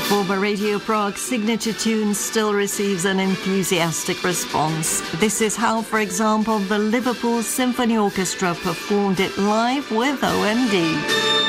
Former Radio Prague signature tune still receives an enthusiastic response. This is how, for example, the Liverpool Symphony Orchestra performed it live with OMD.